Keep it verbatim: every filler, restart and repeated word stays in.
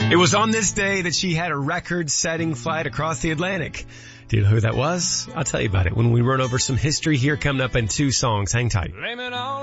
It was on this day that she had a record-setting flight across the Atlantic. Do you know who that was? I'll tell you about it when we run over some history here coming up in two songs. Hang tight.